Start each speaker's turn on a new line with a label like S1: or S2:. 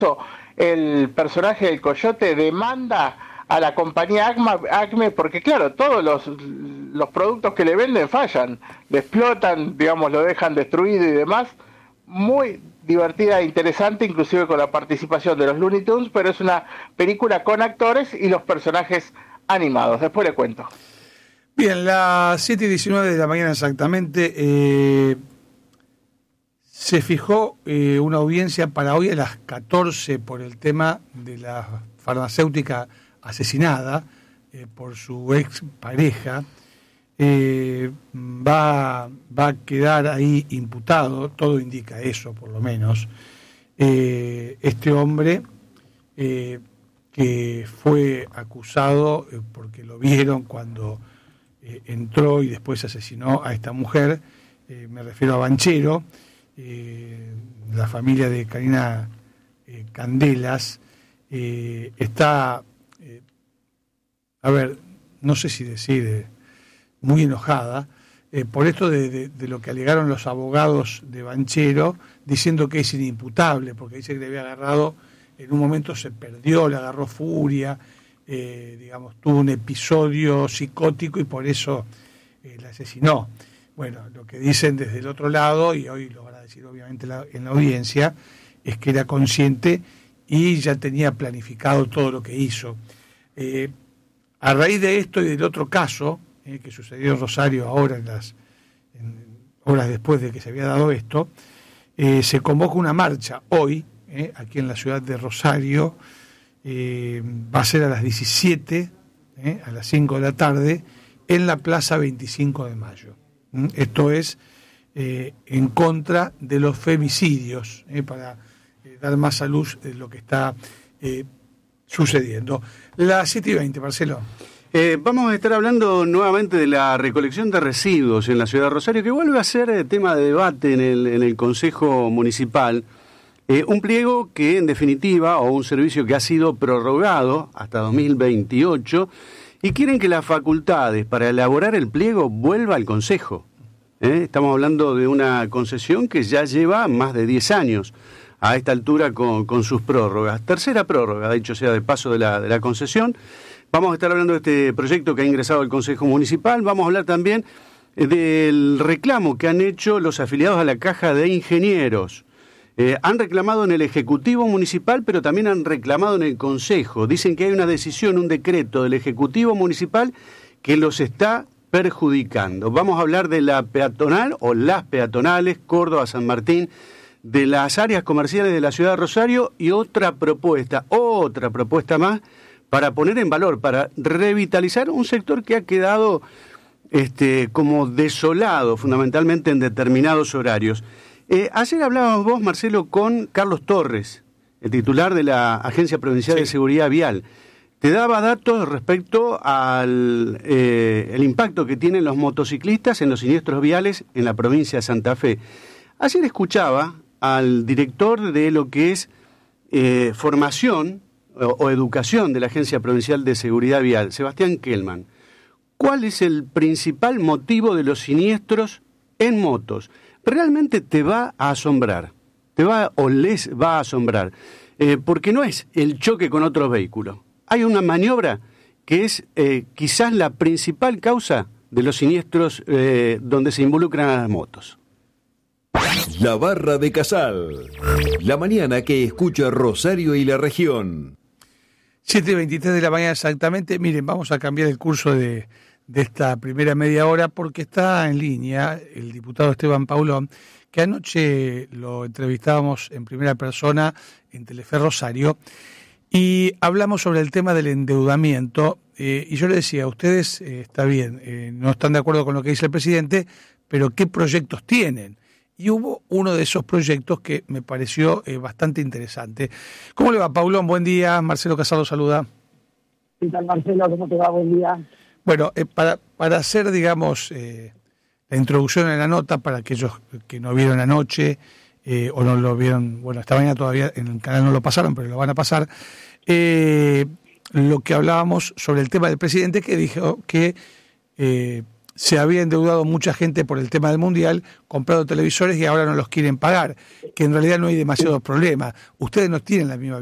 S1: el personaje del Coyote demanda a la compañía Acme porque claro, todos los productos que le venden fallan, le explotan, digamos, lo dejan destruido y demás. Muy divertida e interesante, inclusive con la participación de los Looney Tunes, pero es una película con actores y los personajes animados. Después le cuento.
S2: Bien, las 7:19 de la mañana exactamente. Se fijó una audiencia para hoy a las 14 por el tema de la farmacéutica asesinada por su ex pareja. Va a quedar ahí imputado, todo indica eso por lo menos, este hombre que fue acusado porque lo vieron cuando entró y después asesinó a esta mujer, me refiero a Banchero, la familia de Karina Candelas, está, a ver, no sé si decir, muy enojada por esto de lo que alegaron los abogados de Banchero, diciendo que es inimputable, porque dice que le había agarrado, en un momento se perdió, le agarró furia, digamos, tuvo un episodio psicótico y por eso la asesinó. Bueno, lo que dicen desde el otro lado, y hoy lo van a decir obviamente en la audiencia, es que era consciente y ya tenía planificado todo lo que hizo. A raíz de esto y del otro caso, que sucedió en Rosario ahora, horas después de que se había dado esto, se convoca una marcha hoy, aquí en la ciudad de Rosario, va a ser a las 17, a las 5 de la tarde, en la Plaza 25 de Mayo. Esto es en contra de los femicidios, para dar más a luz de lo que está sucediendo. Las 7:20, Marcelo.
S3: Vamos a estar hablando nuevamente de la recolección de residuos en la ciudad de Rosario, que vuelve a ser tema de debate en el Consejo Municipal. Un pliego que, en definitiva, o un servicio que ha sido prorrogado hasta 2028, y quieren que las facultades para elaborar el pliego vuelva al Consejo. Estamos hablando de una concesión que ya lleva más de 10 años a esta altura con sus prórrogas. Tercera prórroga, de hecho sea de paso de la concesión. Vamos a estar hablando de este proyecto que ha ingresado al Consejo Municipal. Vamos a hablar también del reclamo que han hecho los afiliados a la Caja de Ingenieros. Han reclamado en el Ejecutivo Municipal, pero también han reclamado en el Consejo. Dicen que hay una decisión, un decreto del Ejecutivo Municipal que los está perjudicando. Vamos a hablar de la peatonal o las peatonales, Córdoba-San Martín, de las áreas comerciales de la ciudad de Rosario y otra propuesta más, para poner en valor, para revitalizar un sector que ha quedado como desolado, fundamentalmente en determinados horarios. Ayer hablábamos vos, Marcelo, con Carlos Torres, el titular de la Agencia Provincial de Seguridad Vial. Te daba datos respecto al el impacto que tienen los motociclistas en los siniestros viales en la provincia de Santa Fe. Ayer escuchaba al director de lo que es formación o educación de la Agencia Provincial de Seguridad Vial, Sebastián Kellman. ¿Cuál es el principal motivo de los siniestros en motos? Realmente te va a asombrar, les va a asombrar, porque no es el choque con otros vehículos. Hay una maniobra que es quizás la principal causa de los siniestros donde se involucran a las motos.
S4: La Barra de Casal, la mañana que escucha Rosario y la región.
S2: 7:23 de la mañana exactamente. Miren, vamos a cambiar el curso de esta primera media hora porque está en línea el diputado Esteban Paulón, que anoche lo entrevistábamos en primera persona en Telefe Rosario y hablamos sobre el tema del endeudamiento y yo le decía, ustedes, está bien, no están de acuerdo con lo que dice el presidente, pero ¿qué proyectos tienen? Y hubo uno de esos proyectos que me pareció bastante interesante. ¿Cómo le va, Paulón? Buen día. Marcelo Casado saluda.
S5: ¿Qué tal, Marcelo? ¿Cómo te va? Buen día.
S2: Bueno, para hacer, digamos, la introducción en la nota, para aquellos que no vieron anoche o no lo vieron, bueno, esta mañana todavía en el canal no lo pasaron, pero lo van a pasar, lo que hablábamos sobre el tema del presidente que dijo que se había endeudado mucha gente por el tema del Mundial, comprado televisores y ahora no los quieren pagar, que en realidad no hay demasiados problemas. Ustedes no tienen la misma